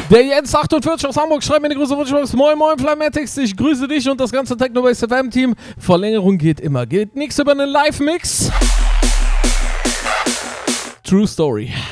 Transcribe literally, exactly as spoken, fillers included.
Der Jens achtundvierzig aus Hamburg schreibt mir eine große Wunsch. Moin, moin, Flametics. Ich grüße dich und das ganze Technobase F M-Team. Verlängerung geht immer. Geht nichts über einen Live-Mix. True Story.